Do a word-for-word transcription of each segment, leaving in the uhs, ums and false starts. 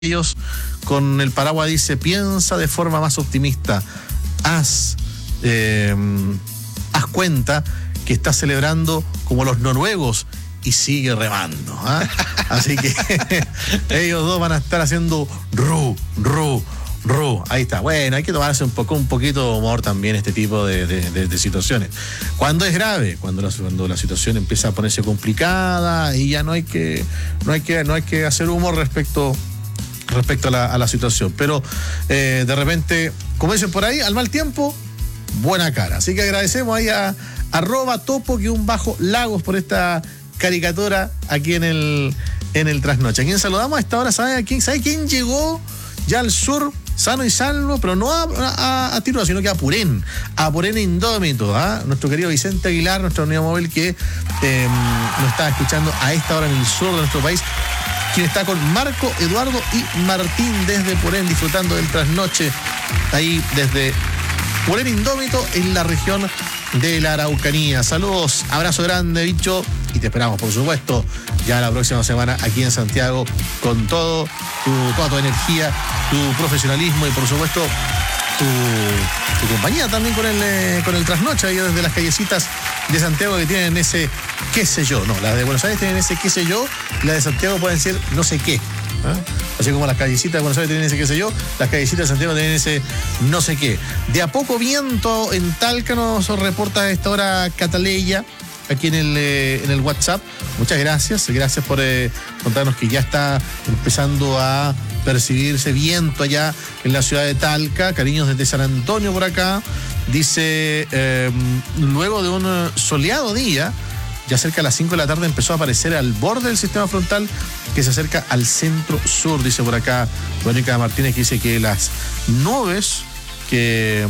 ellos con el paraguas dice: piensa de forma más optimista, haz, eh, haz cuenta que estás celebrando como los noruegos y sigue remando, ¿eh? Así que ellos dos van a estar haciendo ru, ru, ru. Ahí está. Bueno, hay que tomarse un poco, un poquito de humor también este tipo de, de, de, de situaciones. Cuando es grave, cuando la, cuando la situación empieza a ponerse complicada y ya no hay que, no hay que, no hay que hacer humor respecto respecto a la, a la situación. Pero eh, de repente, como dicen por ahí, al mal tiempo, buena cara. Así que agradecemos ahí a arroba topo guión bajo lagos por esta caricatura aquí en el, en el Trasnoche. ¿A quién saludamos a esta hora? ¿Sabe a quién? ¿Sabe quién llegó ya al sur sano y salvo? Pero no a, a, a Tirúa, sino que a Purén, a Purén Indómito, ¿ah? Nuestro querido Vicente Aguilar, nuestra unidad móvil que eh, nos está escuchando a esta hora en el sur de nuestro país, quien está con Marco, Eduardo y Martín desde Purén, disfrutando del Trasnoche, ahí desde Purén Indómito en la región de la Araucanía. Saludos, abrazo grande, bicho, y te esperamos, por supuesto, ya la próxima semana aquí en Santiago con todo tu, toda tu energía, tu profesionalismo y por supuesto tu, tu compañía también con el, eh, con el Trasnoche, ahí desde las callecitas de Santiago que tienen ese qué sé yo. No, las de Buenos Aires tienen ese qué sé yo, y las de Santiago pueden ser no sé qué. ¿Ah? Así como las callecitas de Buenos Aires tienen ese qué sé yo, las callecitas de Santiago tienen ese no sé qué. De a poco viento en Talca, nos reporta a esta hora Cataleya, aquí en el, eh, en el WhatsApp. Muchas gracias, gracias por eh, contarnos que ya está empezando a percibirse viento allá en la ciudad de Talca. Cariños desde San Antonio por acá. Dice, eh, luego de un soleado día, ya cerca de las cinco de la tarde empezó a aparecer al borde del sistema frontal que se acerca al centro sur, dice por acá Verónica Martínez, que dice que las nubes que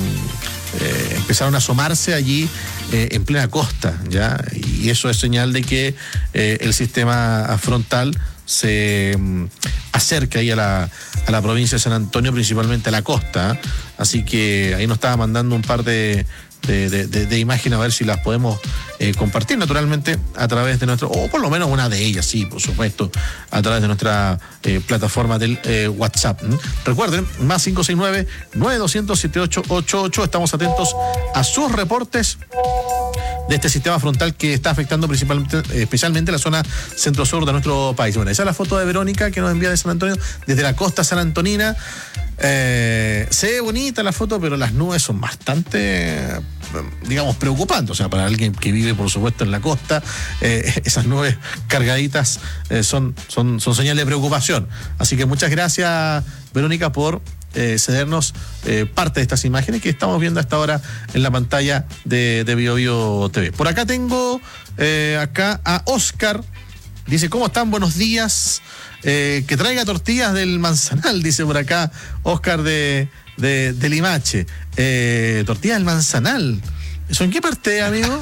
eh, empezaron a asomarse allí eh, en plena costa, ¿ya? Y eso es señal de que eh, el sistema frontal se um, acerca ahí a la, a la provincia de San Antonio, principalmente a la costa, ¿eh? Así que ahí nos estaba mandando un par de De, de, de, de imágenes, a ver si las podemos eh, compartir naturalmente a través de nuestro, o por lo menos una de ellas, sí, por supuesto, a través de nuestra eh, plataforma del eh, WhatsApp. ¿Mm? Recuerden, más cinco seis nueve, nueve dos cero cero, siete ocho ocho ocho, estamos atentos a sus reportes de este sistema frontal que está afectando principalmente, eh, especialmente la zona centro-sur de nuestro país. Bueno, esa es la foto de Verónica que nos envía de San Antonio, desde la costa sanantonina. Eh, se ve bonita la foto, pero las nubes son bastante, digamos, preocupantes. O sea, para alguien que vive, por supuesto, en la costa, eh, esas nubes cargaditas eh, son, son, son señal de preocupación. Así que muchas gracias, Verónica, por eh, cedernos eh, parte de estas imágenes que estamos viendo hasta ahora en la pantalla de, de Bio Bio T V. Por acá tengo eh, acá a Oscar. Dice, ¿cómo están? Buenos días. Eh, que traiga tortillas del Manzanal, dice por acá Oscar de, de, de Limache. Eh, tortillas del Manzanal. ¿Eso en qué parte, amigo?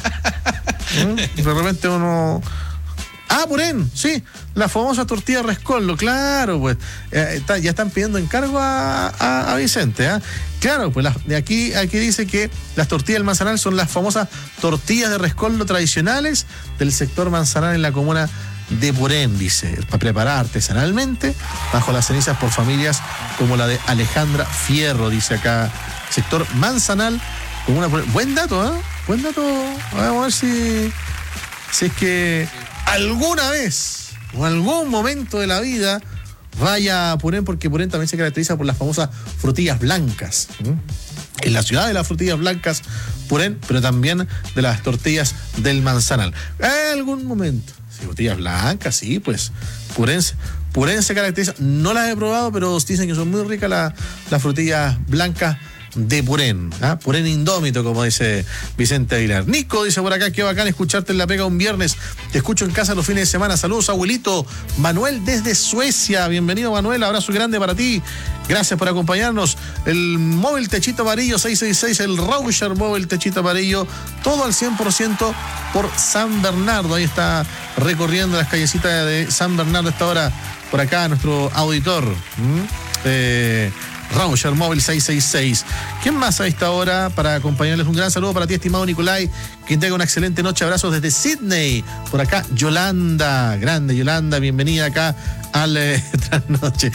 ¿Eh? De repente uno... Ah, Purén, sí, la famosa tortilla Rescoldo, claro, pues. Eh, está, ya están pidiendo encargo a, a, a Vicente, ¿ah? ¿eh? Claro, pues la, de aquí, aquí dice que las tortillas del Manzanal son las famosas tortillas de Rescoldo tradicionales del sector Manzanal en la comuna de Purén, dice, para preparar artesanalmente bajo las cenizas por familias como la de Alejandra Fierro, dice acá, sector Manzanal, como una... Buen dato, ¿eh? Buen dato. Vamos a ver si, si es que alguna vez o algún momento de la vida vaya a Purén, porque Purén también se caracteriza por las famosas frutillas blancas. ¿Mm? En la ciudad de las frutillas blancas, Purén, pero también de las tortillas del Manzanal. En algún momento. Sí, frutillas blancas, sí, pues Purén, Purén se caracteriza. No las he probado, pero dicen que son muy ricas las, las frutillas blancas de Purén, ¿ah? Purén Indómito, como dice Vicente Aguilar. Nico dice por acá, qué bacán escucharte en La Pega un viernes. Te escucho en casa los fines de semana. Saludos, abuelito. Manuel desde Suecia. Bienvenido, Manuel. Abrazo grande para ti. Gracias por acompañarnos. El móvil Techito Amarillo seis seis seis, el Rauscher móvil Techito Amarillo, todo al cien por ciento por San Bernardo. Ahí está recorriendo las callecitas de San Bernardo a esta hora. Por acá nuestro auditor. ¿Mm? Eh, Rauscher Móvil seis seis seis. ¿Quién más a esta hora para acompañarles? Un gran saludo para ti, estimado Nicolai, que tenga una excelente noche. Abrazos desde Sydney. Por acá, Yolanda, grande Yolanda, bienvenida acá al eh, Trasnoche.